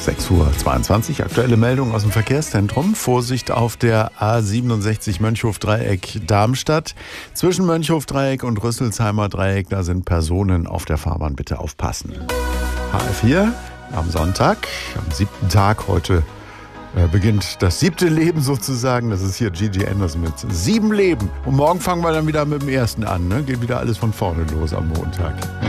6:22 Uhr, aktuelle Meldung aus dem Verkehrszentrum. Vorsicht auf der A67 Mönchhof-Dreieck Darmstadt. Zwischen Mönchhof-Dreieck und Rüsselsheimer Dreieck, da sind Personen auf der Fahrbahn, bitte aufpassen. HR4 am Sonntag, am 7. Tag heute. Beginnt das 7. Leben sozusagen. Das ist hier Gigi Anderson mit 7 Leben. Und morgen fangen wir dann wieder mit dem ersten an. Ne? Geht wieder alles von vorne los am Montag.